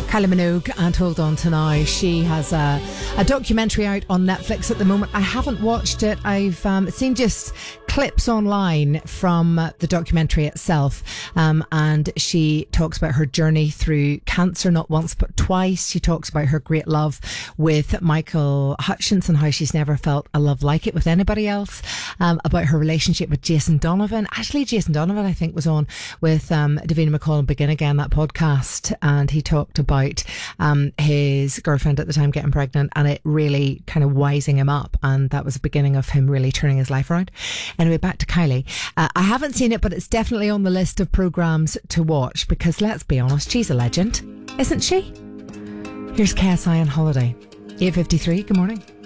Kylie Minogue and Hold On To Now. She has a documentary out on Netflix at the moment. I haven't watched it. I've seen just clips online from the documentary itself, and she talks about her journey through cancer, not once but twice. She talks about her great love with Michael Hutchence and how she's never felt a love like it with anybody else, about her relationship with Jason Donovan. Actually, Jason Donovan, I think, was on with Davina McCall and Begin Again, that podcast, and he talked about his girlfriend at the time getting pregnant, and it really kind of wising him up, and that was the beginning of him really turning his life around. Anyway, back to Kylie. I haven't seen it, but it's definitely on the list of programmes to watch, because let's be honest, she's a legend, isn't she? Here's KSI on Holiday. 8:53, good morning.